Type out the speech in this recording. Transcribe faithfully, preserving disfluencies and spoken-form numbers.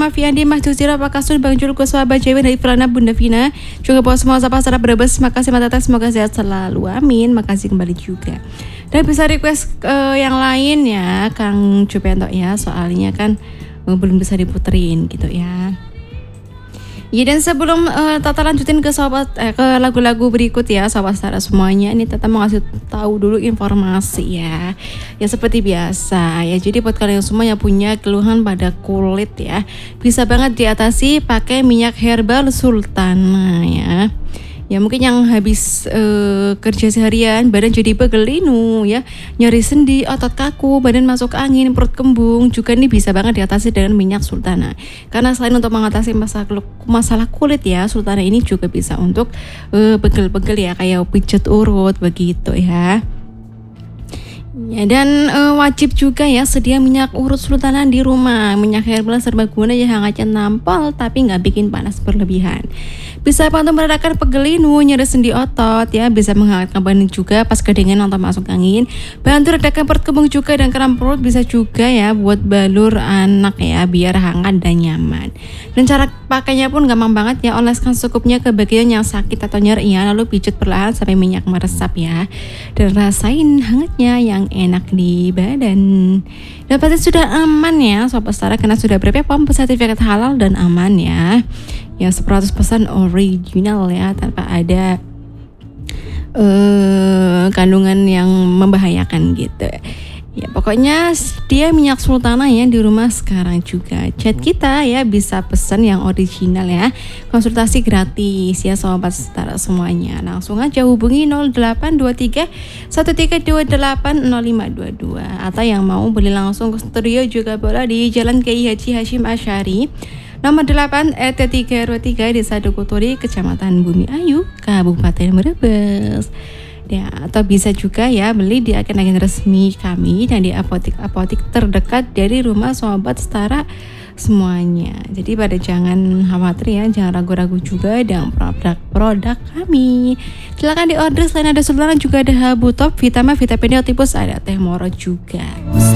Fiandi, Mas Jusira, Pak Kasun, Bang Jul, Kuswa, Bang Jewin, dari Filana, Bunda Vina. Juga buat semua sahabat sahabat Brebes. Makasih Mbak Tata, semoga sehat selalu. Amin. Makasih kembali juga. Dan bisa request uh, yang lain ya, Kang Cupento ya. Soalnya kan uh, belum bisa diputerin gitu ya. Ya, dan sebelum uh, Tata lanjutin ke sobat eh, ke lagu-lagu berikut ya sobat setara semuanya, ini Tata mau ngasih tahu dulu informasi ya. Ya seperti biasa ya. Jadi buat kalian semua yang punya keluhan pada kulit ya, bisa banget diatasi pakai minyak herbal Sultana ya. Ya mungkin yang habis uh, kerja seharian badan jadi pegel linu ya, nyeri sendi, otot kaku, badan masuk angin, perut kembung, juga nih bisa banget diatasi dengan minyak Sultana. Karena selain untuk mengatasi masalah masalah kulit ya, Sultana ini juga bisa untuk uh, pegel-pegel ya, kayak pijat urut begitu ya. Ya, dan e, wajib juga ya sedia minyak urut Sultana di rumah. Minyak herbal serbaguna yang hangatnya nampol tapi nggak bikin panas berlebihan. Bisa bantu meredakan pegel linu, nyeri sendi otot ya, bisa menghangatkan badan juga pas kedinginan atau masuk angin. Bantu redakan perut kembung juga dan kram perut, bisa juga ya buat balur anak ya biar hangat dan nyaman. Dan cara pakainya pun gampang banget ya, oleskan secukupnya ke bagian yang sakit atau nyeri ya, lalu pijat perlahan sampai minyak meresap ya. Dan rasain hangatnya yang enak di badan. Dan pasti sudah aman ya sobat setara, karena sudah B P P O M sertifikat halal dan aman ya. Yang seratus persen original ya, tanpa ada uh, kandungan yang membahayakan gitu. Ya pokoknya dia minyak Sultana ya di rumah sekarang juga. Chat kita ya, bisa pesan yang original ya. Konsultasi gratis ya sobat setara semuanya. Langsung aja hubungi nol delapan dua tiga satu tiga dua delapan nol lima dua dua. Atau yang mau beli langsung ke studio juga boleh di Jalan Kiai Haji Hashim Asyari nomor delapan R T tiga R W tiga Desa Dukuturi, Kecamatan Bumi Ayu, Kabupaten Brebes. Ya, atau bisa juga ya beli di agen-agen resmi kami dan di apotik-apotik terdekat dari rumah sobat setara semuanya. Jadi pada jangan khawatir ya, jangan ragu-ragu juga dengan produk-produk kami. Silakan di order. Selain ada Sultana juga ada Habu Top, Vitama, Vitapenia, Otipus, ada Teh Moro juga.